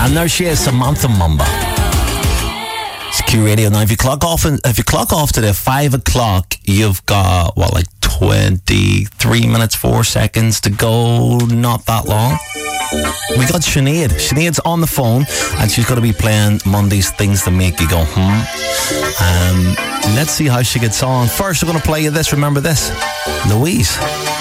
And there she is, Samantha Mumba. It's Q Radio. Now, if you clock off today at 5 o'clock, you've got, 23 minutes, 4 seconds to go. Not that long. We got Sinead. Sinead's on the phone, and she's going to be playing Monday's Things That Make You Go, Let's see how she gets on. First, we're going to play you this. Remember this? Louise.